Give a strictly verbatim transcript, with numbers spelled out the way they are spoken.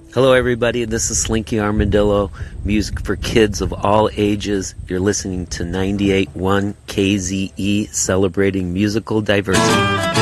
Hello, everybody. This is Slinky Armadillo, music for kids of all ages. You're listening to ninety-eight point one K Z E, celebrating musical diversity.